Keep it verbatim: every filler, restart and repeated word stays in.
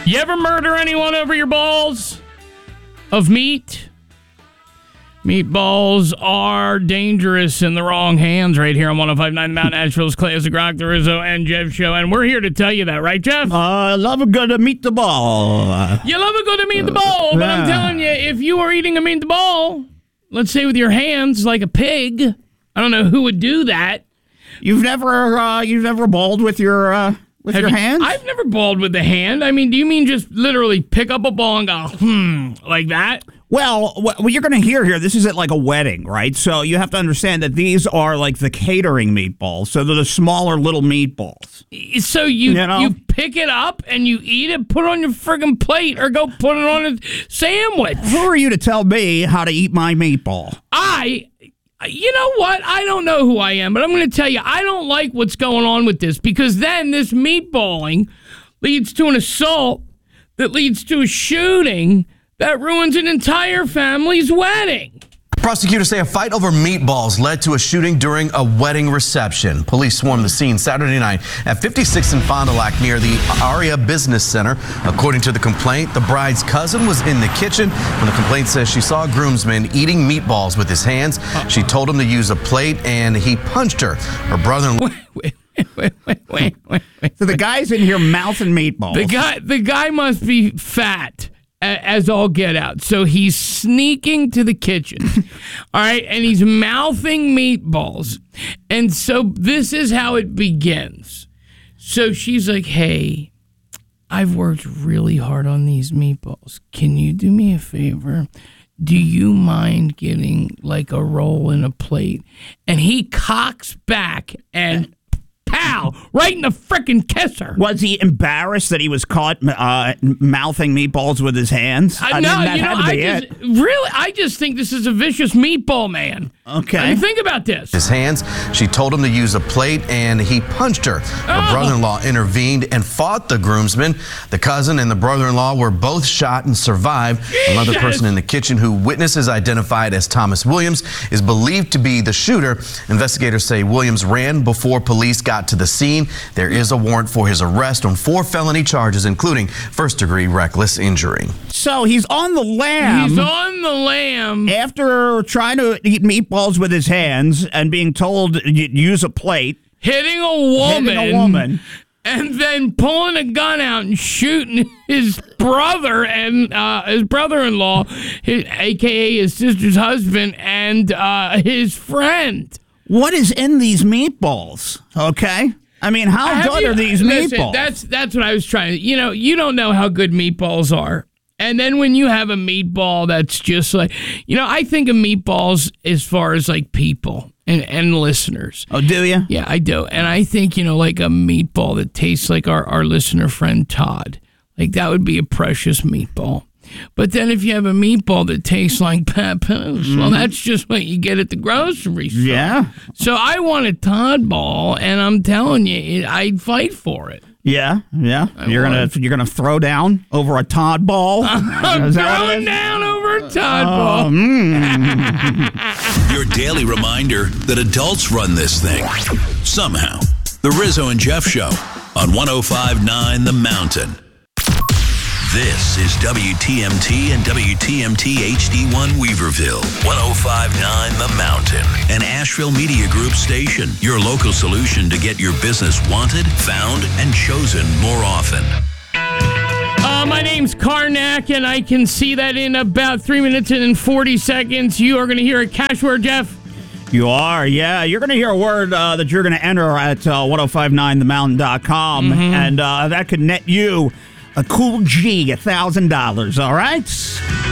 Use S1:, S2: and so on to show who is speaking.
S1: You ever murder anyone over your balls of meat? Meatballs are dangerous in the wrong hands right here on one oh five point nine The Mountain, Asheville's Classic Rock, the Rizzo and Jeff Show. And we're here to tell you that, right, Jeff?
S2: I uh, love a good meatball.
S1: You love a good meatball, but I'm telling you, if you were eating a meatball, let's say with your hands like a pig, I don't know who would do that.
S2: You've never, uh, you've never balled with your, uh, with
S1: Have
S2: your
S1: you,
S2: hands?
S1: I've never balled with the hand. I mean, do you mean just literally pick up a ball and go, hmm, like that?
S2: Well, what you're going to hear here, this is at like a wedding, right? So you have to understand that these are like the catering meatballs. So they're the smaller little meatballs.
S1: So you
S2: You know?
S1: you pick it up and you eat it, put it on your friggin' plate, or go put it on a sandwich.
S2: Who are you to tell me how to eat my meatball?
S1: I, you know what? I don't know who I am, but I'm going to tell you, I don't like what's going on with this, because then this meatballing leads to an assault that leads to a shooting that ruins an entire family's wedding.
S3: Prosecutors say a fight over meatballs led to a shooting during a wedding reception. Police swarmed the scene Saturday night at fifty-sixth and Fond du Lac near the Aria Business Center. According to the complaint, the bride's cousin was in the kitchen when the complaint says she saw a groomsman eating meatballs with his hands. She told him to use a plate and he punched her. Her brother-in-law...
S1: Wait, wait, wait, wait, wait, wait, wait.
S2: So the guy's in here mouthing meatballs.
S1: The guy, the guy must be fat as all get out. So he's sneaking to the kitchen, all right, and he's mouthing meatballs. And so this is how it begins. So she's like, hey, I've worked really hard on these meatballs. Can you do me a favor? Do you mind getting like a roll in a plate? And he cocks back and pow, right in the frickin' kisser.
S2: Was he embarrassed that he was caught uh, mouthing meatballs with his hands?
S1: I,
S2: I
S1: no,
S2: mean, that
S1: you know,
S2: had to
S1: I
S2: be
S1: just,
S2: it.
S1: really, I just think this is a vicious meatball man.
S2: Okay.
S1: I mean, think about this.
S3: his hands. She told him to use a plate and he punched her. Her
S1: Oh.
S3: brother-in-law intervened and fought the groomsman. The cousin and the brother-in-law were both shot and survived. Another
S1: Jesus.
S3: person in the kitchen who witnesses identified as Thomas Williams is believed to be the shooter. Investigators say Williams ran before police got to the scene. There is a warrant for his arrest on four felony charges, including first-degree reckless injury.
S2: So he's on the lam.
S1: He's on the lam.
S2: After trying to eat meatballs with his hands and being told to use a plate,
S1: Hitting a woman.
S2: hitting a woman.
S1: And then pulling a gun out and shooting his brother and uh, his brother-in-law, his, a k a his sister's husband, and uh, his friend.
S2: What is in these meatballs? Okay? I mean, how
S1: Have
S2: good
S1: you-
S2: are these
S1: listen,
S2: meatballs?
S1: That's that's what I was trying to. You know, you don't know how good meatballs are, and then when you have a meatball that's just like, you know, I think of meatballs as far as like people and and listeners.
S2: Oh, do you?
S1: Yeah, I do, and I think, you know, like a meatball that tastes like our our listener friend Todd, like that would be a precious meatball. But then if you have a meatball that tastes like papoose, mm. well, that's just what you get at the grocery store.
S2: Yeah.
S1: So I want a Todd ball, and I'm telling you, I'd fight for it.
S2: Yeah, yeah.
S1: I
S2: you're gonna
S1: would.
S2: you're gonna throw down over a Todd ball.
S1: I'm
S2: Is that what it
S1: throwing
S2: is?
S1: down over a Todd
S2: Oh,
S1: ball.
S2: mm.
S4: Your daily reminder that adults run this thing. Somehow. The Rizzo and Jeff Show on one oh five point nine The Mountain. This is W T M T and W T M T H D one Weaverville, one oh five point nine The Mountain, an Asheville Media Group station, your local solution to get your business wanted, found, and chosen more often.
S1: Uh, my name's Karnak, and I can see that in about three minutes and forty seconds. You are going to hear a cash word, Jeff.
S2: You are, yeah. You're going to hear a word uh, that you're going to enter at uh, ten fifty-nine the mountain dot com,
S1: Mm-hmm.
S2: and uh, that could net you a cool G, one thousand dollars, all right?